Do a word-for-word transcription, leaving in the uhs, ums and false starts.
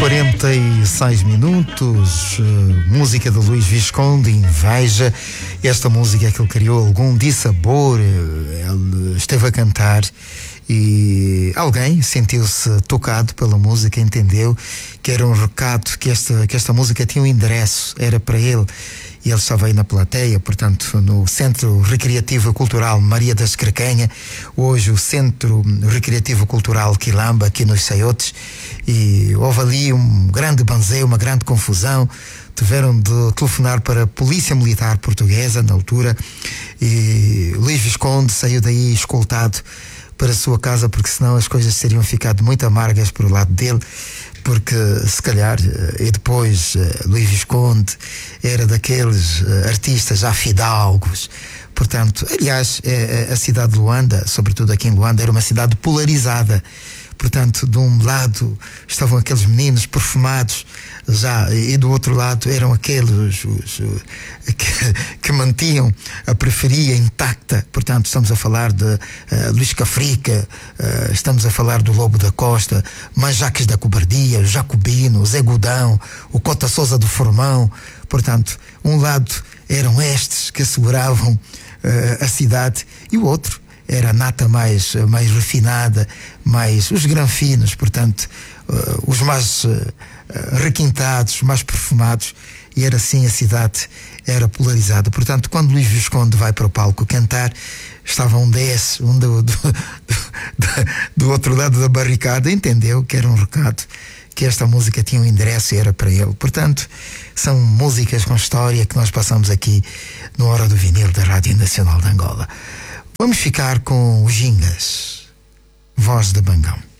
quarenta e seis minutos, uh, música de Luís Visconde, Inveja. Esta música é que ele criou algum dissabor, ele esteve a cantar e alguém sentiu-se tocado pela música, entendeu que era um recado, que esta, que esta música tinha um endereço, era para ele. E ele estava aí na plateia, portanto, no Centro Recreativo e Cultural Maria da Escrecanha, hoje o Centro Recreativo Cultural Quilamba, aqui nos Saiotes, e houve ali um grande banzeio, uma grande confusão. Tiveram de telefonar para a Polícia Militar Portuguesa, na altura, e Luís Visconde saiu daí escoltado para a sua casa, porque senão as coisas teriam ficado muito amargas por o lado dele, porque se calhar, e depois Luís Visconde era daqueles artistas já fidalgos, portanto, aliás, a cidade de Luanda, sobretudo aqui em Luanda, era uma cidade polarizada. Portanto, de um lado estavam aqueles meninos perfumados já, e do outro lado eram aqueles os, que, que mantinham a periferia intacta. Portanto, estamos a falar de uh, Luís Cafrica, uh, estamos a falar do Lobo da Costa, Manjaques da Cobardia, o Jacobino, o Zé Godão, o Cota Sousa do Formão. Portanto, um lado eram estes que asseguravam uh, a cidade, e o outro era a nata mais, mais refinada, mais os granfinos, portanto, uh, os mais uh, requintados, mais perfumados, e era assim a cidade, era polarizada. Portanto, quando Luís Visconde vai para o palco cantar, estava um desses, um do, do, do, do outro lado da barricada, entendeu que era um recado, que esta música tinha um endereço e era para ele. Portanto, são músicas com história que nós passamos aqui no Hora do Vinil da Rádio Nacional de Angola. Vamos ficar com os Gingas, voz de Bangão.